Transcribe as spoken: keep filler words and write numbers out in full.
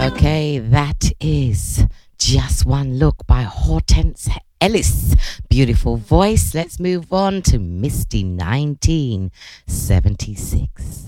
Okay, that is Just One Look by Hortense Ellis. Beautiful voice. Let's move on to Misty nineteen seventy-six.